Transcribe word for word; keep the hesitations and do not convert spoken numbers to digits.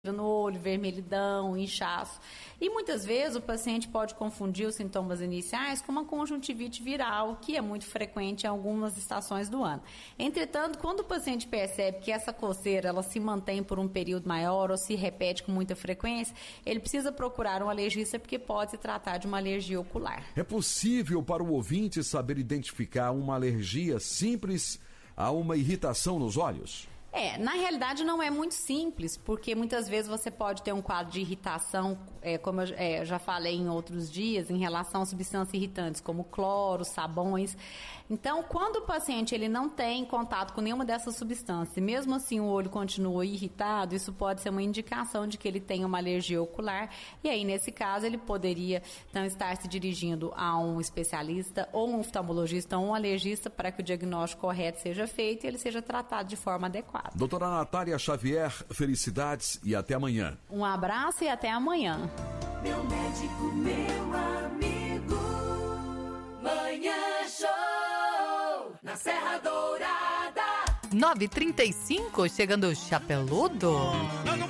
no olho, vermelhidão, inchaço. E muitas vezes o paciente pode confundir os sintomas iniciais com uma conjuntivite viral, que é muito frequente em algumas estações do ano. Entretanto, quando o paciente percebe que essa coceira ela se mantém por um período maior ou se repete com muita frequência, ele precisa procurar um alergista porque pode se tratar de uma alergia ocular. É possível para o ouvinte saber identificar uma alergia simples a uma irritação nos olhos? É, na realidade não é muito simples, porque muitas vezes você pode ter um quadro de irritação, é, como eu é, já falei em outros dias, em relação a substâncias irritantes, como cloro, sabões. Então, quando o paciente ele não tem contato com nenhuma dessas substâncias, e mesmo assim o olho continua irritado, isso pode ser uma indicação de que ele tem uma alergia ocular, e aí nesse caso ele poderia então estar se dirigindo a um especialista, ou um oftalmologista, ou um alergista, para que o diagnóstico correto seja feito e ele seja tratado de forma adequada. Doutora Natália Xavier, felicidades e até amanhã. Um abraço e até amanhã. Meu médico, meu amigo. Manhã Show na Serra Dourada. nove e trinta e cinco, chegando o Chapeludo.